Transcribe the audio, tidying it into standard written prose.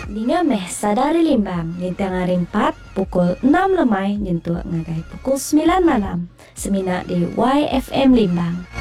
Ninga meh sadari limbang nintang aring 4 pukul 6 lemai nyentuh ngagai pukul 9 malam semina di YFM Limbang.